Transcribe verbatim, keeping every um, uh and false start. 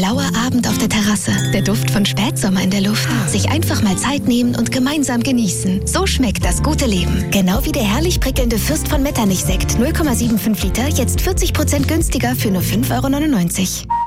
blauer Abend auf der Terrasse, der Duft von Spätsommer in der Luft. Sich einfach mal Zeit nehmen und gemeinsam genießen. So schmeckt das gute Leben. Genau wie der herrlich prickelnde Fürst von Metternich-Sekt null Komma fünfundsiebzig Liter, jetzt vierzig Prozent günstiger für nur fünf Euro neunundneunzig.